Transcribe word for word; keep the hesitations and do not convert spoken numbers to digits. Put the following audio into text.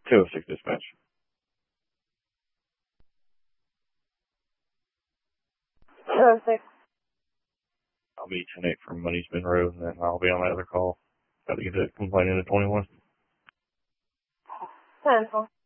two oh six dispatch. two oh six. I'll be ten eight from Money's Bend Road, and then I'll be on that other call. Got to get that complaint into twenty-one. ten four.